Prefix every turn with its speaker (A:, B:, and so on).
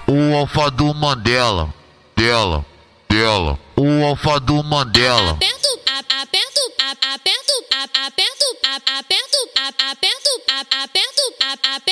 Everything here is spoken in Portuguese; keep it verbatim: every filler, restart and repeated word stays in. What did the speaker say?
A: O alfa do Mandela, dela, dela. O alfa do Mandela.
B: Aperto, a- aperto, a- aperto, a- aperto, a- aperto, a- aperto, a- aperto, a- aperto, a- aperto.